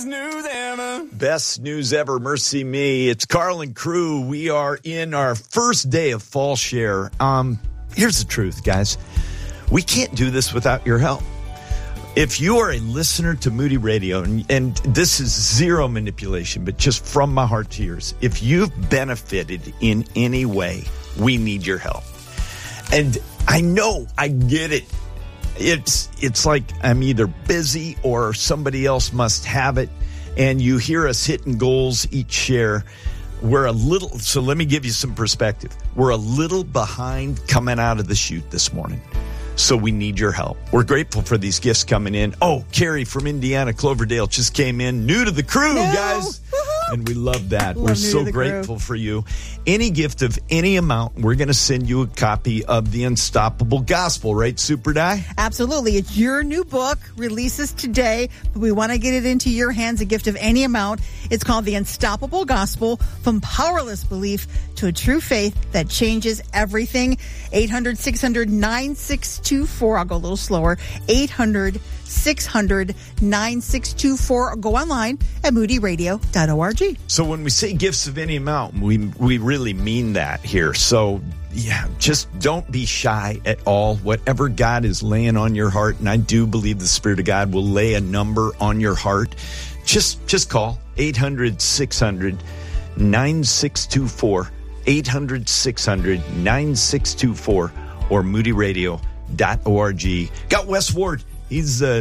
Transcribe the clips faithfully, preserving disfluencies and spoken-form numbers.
Best news ever. Best news ever. Mercy me. It's Carl and crew. We are in our first day of Fall Share. Um, here's the truth, guys. We can't do this without your help. If you are a listener to Moody Radio, and, and this is zero manipulation, but just from my heart to yours, if you've benefited in any way, we need your help. And I know, I get it. It's it's like I'm either busy or somebody else must have it. And you hear us hitting goals each share. We're a little, so let me give you some perspective. We're a little behind coming out of the chute this morning. So we need your help. We're grateful for these gifts coming in. Oh, Carrie from Indiana, Cloverdale just came in. New to the crew, no. guys. And we love that. Love We're so grateful crew. for you. Any gift of any amount, we're going to send you a copy of The Unstoppable Gospel, right, Super Di? Absolutely. It's your new book, releases today, but we want to get it into your hands, a gift of any amount. It's called The Unstoppable Gospel, From Powerless Belief to a True Faith That Changes Everything. eight hundred, six hundred, nine six two four. I'll go a little slower. eight hundred, six hundred, nine six two four. Or go online at moody radio dot org. So when we say gifts of any amount, we we really mean that here. So, yeah, just don't be shy at all. Whatever God is laying on your heart, and I do believe the Spirit of God will lay a number on your heart, just just call eight hundred, six hundred, nine six two four, eight hundred, six hundred, nine six two four, or moody radio dot org. Got Wes Ward. He's a... Uh,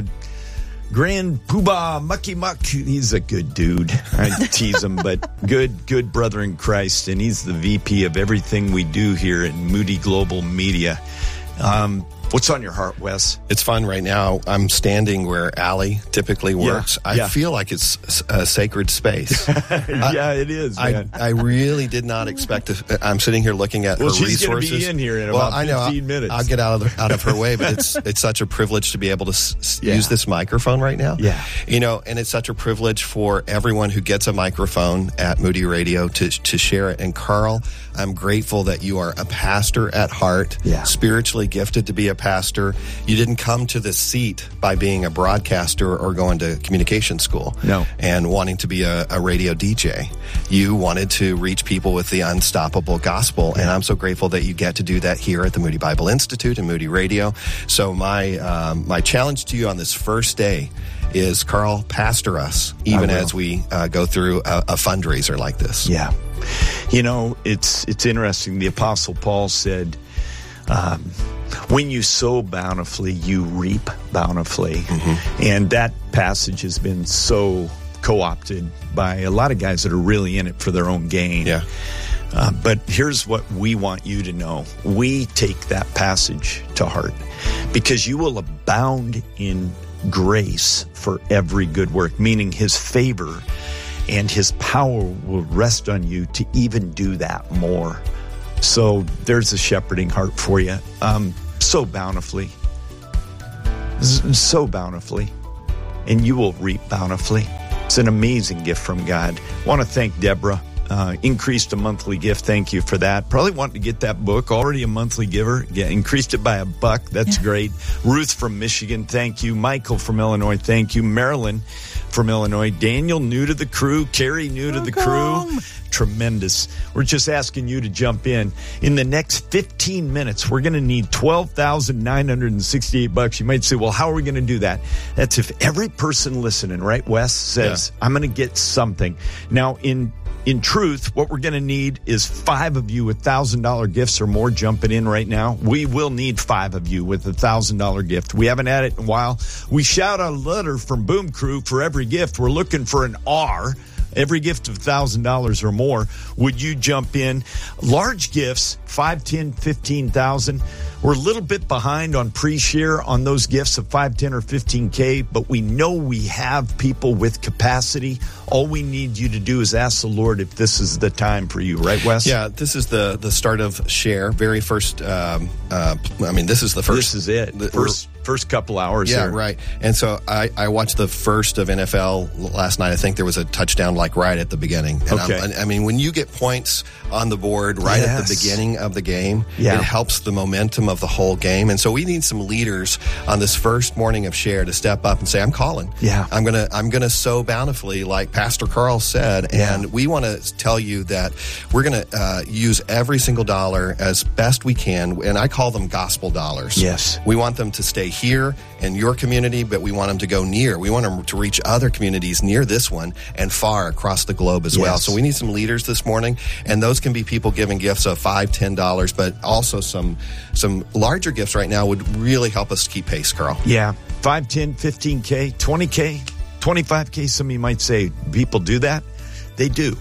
Grand Poobah Mucky Muck. He's a good dude. I tease him, but good, good brother in Christ. And he's the V P of everything we do here at Moody Global Media. Um, what's on your heart, Wes? It's fun right now. I'm standing where Allie typically works. Yeah, I yeah. feel like it's a sacred space. yeah, it is, man. I, I really did not expect to. I'm sitting here looking at well, her she's resources. Well, she's going to be in here in well, about I know, fifteen I'll, minutes. I'll get out of the, out of her way, but it's it's such a privilege to be able to s- yeah. use this microphone right now. Yeah. You know, and it's such a privilege for everyone who gets a microphone at Moody Radio to to share it. And Carl, I'm grateful that you are a pastor at heart, yeah. spiritually gifted to be a pastor. You didn't come to this seat by being a broadcaster or going to communication school. No. And wanting to be a, a radio D J. You wanted to reach people with the unstoppable gospel. Yeah. And I'm so grateful that you get to do that here at the Moody Bible Institute and Moody Radio. So my um, my challenge to you on this first day is, Carl, pastor us, even as we uh, go through a, a fundraiser like this. Yeah. You know, it's it's interesting. The Apostle Paul said, um, when you sow bountifully, you reap bountifully. Mm-hmm. And that passage has been so co-opted by a lot of guys that are really in it for their own gain. Yeah. Uh, but here's what we want you to know. We take that passage to heart because you will abound in grace for every good work, meaning his favor and his power will rest on you to even do that more. So there's a shepherding heart for you. Um, so bountifully. So bountifully. And you will reap bountifully. It's an amazing gift from God. I want to thank Deborah. Uh, increased a monthly gift. Thank you for that. Probably wanted to get that book. Already a monthly giver. Yeah, increased it by a buck. That's yeah. great. Ruth from Michigan, thank you. Michael from Illinois, thank you. Marilyn from Illinois. Daniel, new to the crew. Carrie, new to the crew. Tremendous. We're just asking you to jump in. In the next fifteen minutes, we're going to need twelve thousand nine hundred sixty-eight bucks. You might say, well, how are we going to do that? That's if every person listening, right, Wes, says, yeah. I'm going to get something. Now, in In truth, what we're going to need is five of you with one thousand dollars gifts or more jumping in right now. We will need five of you with a one thousand dollars gift. We haven't had it in a while. We shout out a letter from Boom Crew for every gift. We're looking for an R. Every gift of one thousand dollars or more. Would you jump in? Large gifts, five, ten, fifteen thousand. We're a little bit behind on pre-share on those gifts of five, ten, or fifteen K, but we know we have people with capacity. All we need you to do is ask the Lord if this is the time for you, right, Wes? Yeah, this is the, the start of Share. Very first, um, uh, I mean, this is the first. This is it. The, first first couple hours. Yeah, there. right. And so I, I watched the first of N F L last night. I think there was a touchdown like right at the beginning. And okay. I'm, I mean, when you get points on the board right yes. at the beginning of the game, yeah. it helps the momentum of the whole game. And so we need some leaders on this first morning of Share to step up and say, I'm calling. Yeah. I'm going to I'm gonna sow bountifully like Pastor Carl said. Yeah. And we want to tell you that we're going to uh, use every single dollar as best we can. And I call them gospel dollars. Yes. We want them to stay here in your community, but we want them to go near. We want them to reach other communities near this one and far across the globe as yes. well. So we need some leaders this morning, and those can be people giving gifts of five, ten dollars, but also some some larger gifts right now would really help us keep pace, Carl. Yeah, five, ten, fifteen K, twenty K, twenty-five K. Some of you might say, people do that. They do.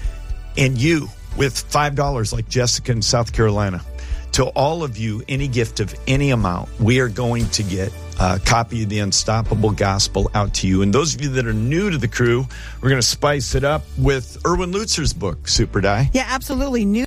And you, with five dollars like Jessica in South Carolina, to all of you, any gift of any amount, we are going to get a copy of The Unstoppable Gospel out to you. And those of you that are new to the crew, we're going to spice it up with Erwin Lutzer's book, Super Die. Yeah, absolutely. New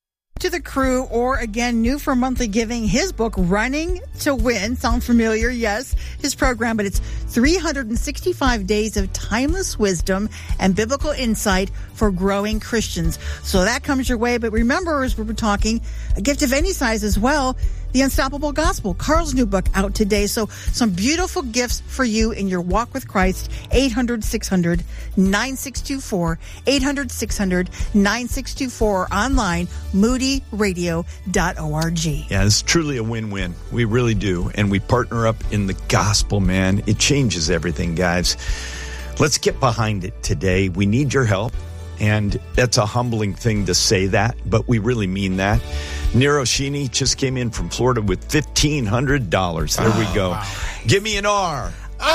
to the crew, or again, new for monthly giving, his book, Running to Win. Sound familiar? Yes, his program, but it's three hundred sixty-five days of timeless wisdom and biblical insight for growing Christians. So that comes your way. But remember, as we were talking, a gift of any size as well, The Unstoppable Gospel, Carl's new book, out today. So some beautiful gifts for you in your walk with Christ. eight hundred, six hundred, nine six two four, eight hundred, six hundred, nine six two four, online, moody radio dot org. Yeah, it's truly a win-win. We really do. And we partner up in the gospel, man. It changes everything, guys. Let's get behind it today. We need your help. And that's a humbling thing to say that, but we really mean that. Nero Sheeny just came in from Florida with fifteen hundred dollars. There we go. Wow. Give me an R.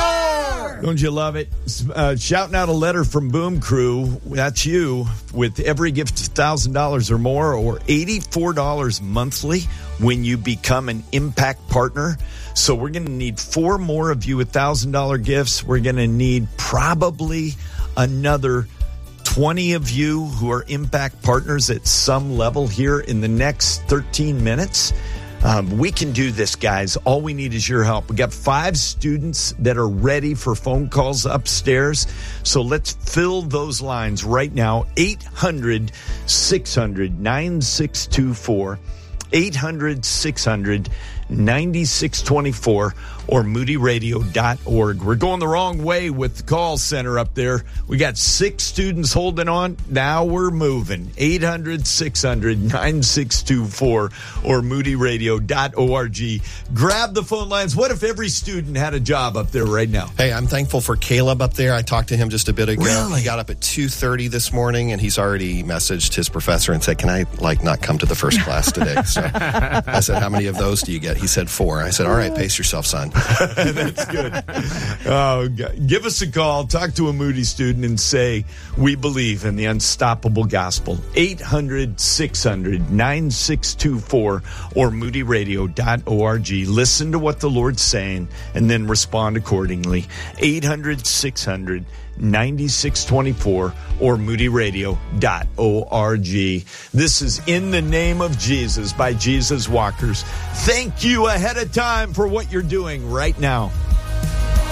R! Don't you love it? Uh, shouting out a letter from Boom Crew. That's you, with every gift of one thousand dollars or more, or eighty-four dollars monthly when you become an Impact Partner. So we're going to need four more of you with one thousand dollars gifts. We're going to need probably another twenty of you who are Impact Partners at some level here in the next thirteen minutes. Um, we can do this, guys. All we need is your help. We got five students that are ready for phone calls upstairs. So let's fill those lines right now. eight hundred, six hundred, nine six two four. eight hundred, six hundred, nine six two four, or moody radio dot org. We're going the wrong way with the call center up there. We got six students holding on. Now we're moving. eight hundred, six hundred, nine six two four, or moody radio dot org. Grab the phone lines. What if every student had a job up there right now? Hey, I'm thankful for Caleb up there. I talked to him just a bit ago. Really? He got up at two thirty this morning, and he's already messaged his professor and said, can I, like, not come to the first class today? So I said, how many of those do you get? He said, four. I said, all right, pace yourself, son. That's good. Oh, God. Give us a call. Talk to a Moody student and say, we believe in the unstoppable gospel. eight hundred, six hundred, nine six two four, or moody radio dot org. Listen to what the Lord's saying and then respond accordingly. eight hundred, six hundred, nine six two four, or moody radio dot org. This is In the Name of Jesus by Jesus Walkers. Thank you ahead of time for what you're doing right now.